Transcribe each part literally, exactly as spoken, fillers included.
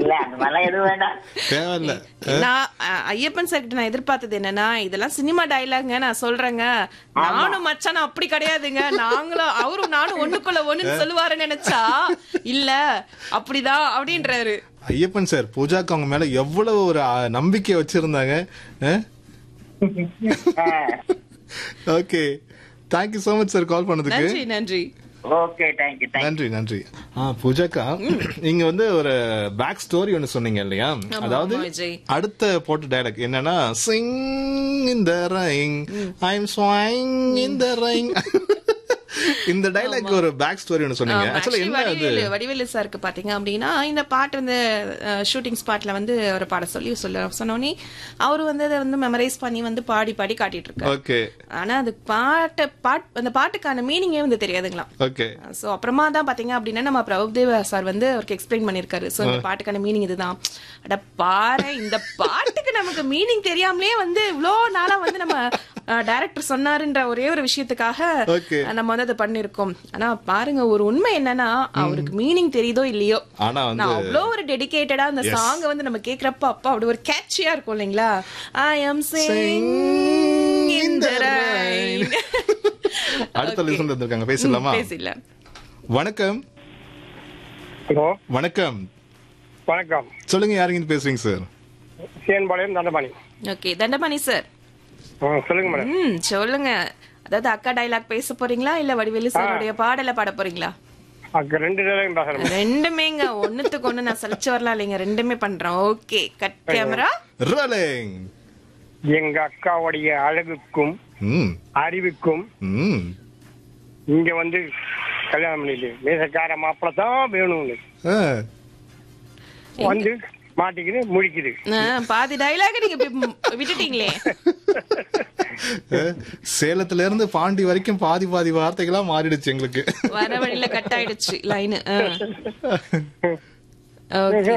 இல்ல அந்த மாதிரிலாம் எதுவும் வேண்டாம். தேவையில்ல. நான் அ- ஐயப்பன் சார் கிட்ட நான் எதிர்பார்த்தது என்னன்னா, இதெல்லாம் சினிமா டயலாங்க, நான் சொல்றேங்க. நானும் மச்சான் அப்படி கிடையாதுங்க, நாங்களும் அவரும் நானும் ஒண்ணுக்குள்ள ஒண்ணுன்னு சொல்லுவாருன்னு நினைச்சா இல்ல அப்படிதான் அப்படின்றாரு. ஐயப்பன் சார் பூஜாக்கு அவங்க மேல எவ்வளவு ஒரு அ, நம்பிக்கை வச்சிருந்தாங்க. Okay, thank you so much sir call பண்ணதுக்கு. நன்றி நன்றி. Okay, thank you thank you. நன்றி நன்றி. ஆ பூஜாக்கா, நீங்க வந்து ஒரு பேக் ஸ்டோரி ஒன்னு சொன்னீங்க இல்லையா? அதாவது ஆமா, விஜய். அடுத்த போட்ட டயலாக் என்னன்னா, சிங் இன் த ரைங் ஐ அம் ஸ்வைங் இன் த ரைங். இந்த டயலாக் ஒரு பேக் ஸ்டோரி ஒன்னு சொன்னீங்க. ஆமா, ஆக்சுவலா actually என்ன அது? வடிவேலு வடிவேலு சாருக்கு பாத்தீங்க அப்படின்னா, இந்த பாட்டு வந்து ஷூட்டிங் ஸ்பாட்ல வந்து ஒரு பாட சொல்லி சொல்ல சொன்னோன்னே அவரு வந்து அதை வந்து மெமரைஸ் பண்ணி வந்து பாடி பாடி காட்டிட்டு இருக்காரு. ஓகே ஆனா அது பாட்டு பாட் அந்த பாட்டுக்கான மீனிங்கே வந்து தெரியாதுங்களாம். ஓகே சோ அப்புறமா தான் பாத்தீங்க அப்படின்னா நம்ம பிரபுதேவா சார் வந்து அவருக்கு எக்ஸ்பிளைன் பண்ணிருக்காரு. சோ இந்த பாட்டுக்கான மீனிங் இதுதான். அட பாரு, இந்த பாட்டுக்கு நமக்கு மீனிங் தெரியாமலே வந்து இவ்ளோ நாளா வந்து நம்ம டைரக்டர் சொன்னாருன்ற ஒரே ஒரு விஷயத்துக்காக Okay. நம்ம வந்து அதை பண்ணிருக்கோம். ஆனா பாருங்க, ஒரு உண்மை என்னன்னா, அவருக்கு மீனிங் தெரியுதோ இல்லையோ, ஆனா வந்து நான் அவ்வளோ ஒரு டெடிகேட்டடா அந்த Yes. சாங் வந்து நம்ம கேக்குறப்ப அப்பா அப்படி ஒரு கேட்சியா இருக்கும் இல்லைங்களா? ஐ அம் Sing in the rain. அடுத்த Okay. லிசன் வந்திருக்காங்க, பேசலாமா? பேசலாம். வணக்கம். ஹலோ, வணக்கம், வணக்கம். சொல்லுங்க, யாருங்க பேசுறீங்க sir? சேன்பாளையம் Dandapani. Okay, Dandapani sir. ஆ, சொல்லுங்க மேடம். ம் சொல்லுங்க. அதாவது அக்கா டைலாக் பேச போறீங்களா இல்ல வடிவேலு சாருடைய பாடல பாட போறீங்களா? அங்க ரெண்டு நேரம் பேசுறேன். ரெண்டுமேங்க, ஒண்ணுத்துக்கு ஒண்ணு நான் சலிச்சு வரலாம் இல்லைங்க, ரெண்டுமே பண்றேன். Okay, cut camera rolling. எங்க அக்காவுடைய அழகுக்கும் ம் அறிவுக்கும் ம் இங்க வந்து கல்யாணம் பண்ணிட்டு மீசக்கார மாப்பிள்ள தான் வேணும்னு ஆ. வந்து மாட்டிக்கிது முழிக்குது. ஆ, பாதி டைலாக் நீங்க இப்படி விட்டுட்டீங்களே. சேலத்துல இருந்து பாண்டி வரைக்கும் பாதி பாதி வார்த்தைகளா மாறிடுச்சு எங்களுக்கு. வர வழியில கட் ஆயிடுச்சு லைன். ஓகே,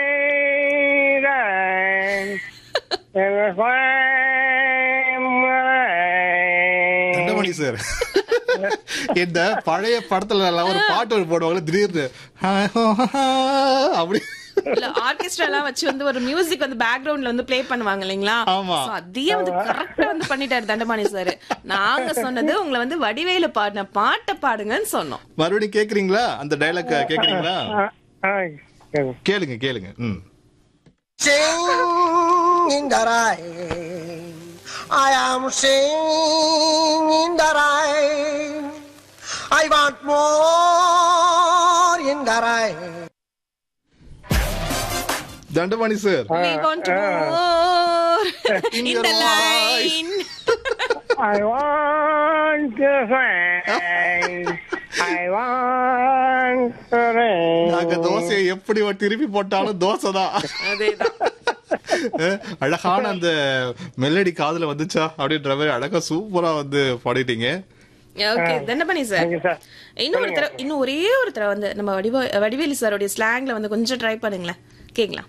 தண்டமணி சார், இந்த பழைய படத்துல எல்லாம் ஒரு பாட்டு ஒரு போடுவாங்க திடீர்னு அப்படி இல்ல ஆர்கெஸ்ட்ரா எல்லாம் வச்சு வந்து ஒரு மியூசிக் வந்து பேக்ரவுண்ட்ல வந்து ப்ளே பண்ணுவாங்க இல்லைங்களா? ஆமா. So, அதையே வந்து கரெக்டா வந்து பண்ணிட்டாரு தண்டபாணி சார். நாங்க சொன்னது உங்களை வந்து வடிவேலு பாடின பாட்டை பாடுங்கன்னு சொன்னோம். மறுபடியும் கேக்குறீங்களா? அந்த டைலாக் கேக்குறீங்களா? ஆ, ஆ, கேளுங்க. கேளுங்க கேளுங்க. ம் Sing in the rain, I am singing in the rain. I want more in the rain. Dandapani sir, We want more in your the line. I want to rain. I want to rain. நாங்க தோசையை எப்படி திருப்பி போட்டாலும் தோசை தான். அதேதான். அழகான அந்த melody காதுல வந்துச்சா அப்படின்ற மாதிரி அழகா சூப்பரா வந்து பாடிட்டீங்க. Okay, Dandapani sir. Thank you, sir. இன்னும் ஒரு தடவை, இன்னும் ஒரே ஒரு தடவை வந்து நம்ம வடிவ வடிவேலு சாரோடைய ஸ்லாங்ல வந்து கொஞ்சம் ட்ரை பண்ணுங்களேன், கேக்கலாம்.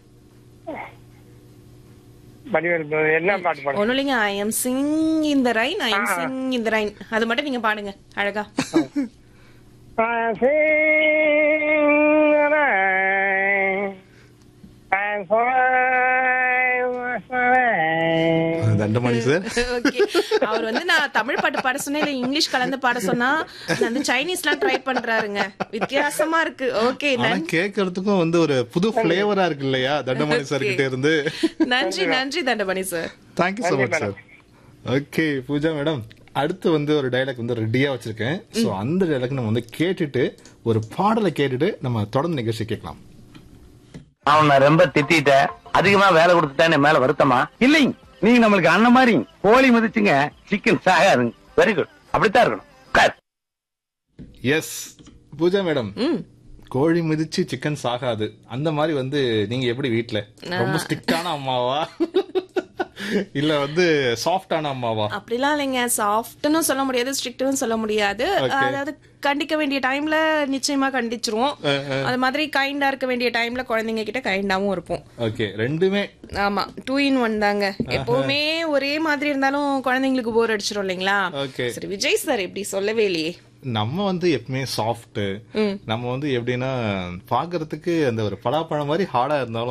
வடிவேலு என்ன பாட்டு பாடுங்க? ஒன்னும் இல்லைங்க, I am Singh in the Rhine, I am Singh in the Rhine, அது மட்டும் நீங்க பாடுங்க அழகா. I sing the rain, and forever. Dandapani sir, okay, அவர் வந்து நான் தமிழ் பாட்டு பாட சொன்னேன் இல்ல இங்கிலீஷ் கலந்து பாட சொன்னா நான் வந்து சைனீஸ்லாம் ட்ரை பண்றாருங்க, வித்தியாசமா இருக்கு. ஓகே, ஆனா கேக்குறதுக்கும் வந்து ஒரு புது பிளேவரா இருக்கு இல்லையா தண்டபாணி சார் கிட்ட இருந்து? நன்றி நன்றி Dandapani sir. Thank you so much sir. Okay Pooja madam, அடுத்து வந்து ஒரு டைலாக் வந்து ரெடியா வச்சிருக்கேன். சோ அந்த டைலாக் நம்ம வந்து கேட்டுட்டு ஒரு பாடலை கேட்டுட்டு நம்ம தொடர்ந்து நிகழ்ச்சி கேட்கலாம். அவனை ரொம்ப திட்டிட்ட, அதிகமா வேலை கொடுத்துட்டா மேல வருத்தமா? இல்லைங்க, நீங்க நம்மளுக்கு அண்ணன் மாதிரி கோழி மதிச்சுங்க, சிக்கன் சாகாதுங்க. வெரி குட், அப்படித்தான் இருக்கணும். எஸ் பூஜா மேடம், கோழி மிதிச்சு சிக்கன் சாகாது அந்த மாதிரி வந்து நீங்க எப்படி வீட்ல ரொம்ப ஸ்ட்ரிக்டான அம்மாவா இல்ல வந்து சாஃப்டான அம்மாவா? அப்படிலாம் இல்லைங்க, சாஃப்ட்னு சொல்ல முடியாது, ஸ்ட்ரிக்ட்னு சொல்ல முடியாது. அதாவது கண்டிக்க வேண்டிய டைம்ல நிச்சயமா கண்டிச்சிருவோம். அது மாதிரி கைண்டா இருக்க வேண்டிய டைம்ல குழந்தைங்க கிட்ட கைண்டாவும் இருப்போம். ஓகே, ரெண்டுமே. ஆமா, டூ இன் ஒன் தாங்க. எப்பவுமே ஒரே மாதிரி இருந்தாலும் குழந்தைங்களுக்கு போர் அடிச்சிரும் இல்லைங்களா? ஓகே, சரி, விஜய் சார் எப்படி சொல்லவே இல்லையே. நம்ம வந்து எப்பவுமே சாஃப்ட், நம்ம வந்து எப்படின்னா பாக்குறதுக்கு அந்த ஒரு பலாப்பழம் மாதிரி ஹார்டா இருந்தாலும்